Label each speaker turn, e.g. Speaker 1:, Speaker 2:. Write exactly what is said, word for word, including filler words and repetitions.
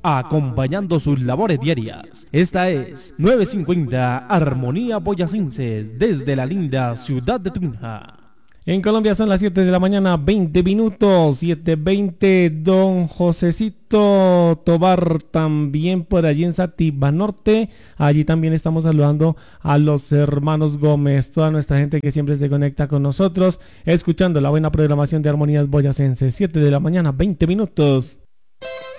Speaker 1: acompañando sus labores diarias. Esta es novecientos cincuenta Armonía Boyacenses, desde la linda ciudad de Tunja.
Speaker 2: En Colombia son las siete de la mañana, veinte minutos, siete veinte. Don Josecito Tobar, también por allí en Sativa Norte. Allí también estamos saludando a los hermanos Gómez, toda nuestra gente que siempre se conecta con nosotros, escuchando la buena programación de Armonías Boyacenses. siete de la mañana, veinte minutos.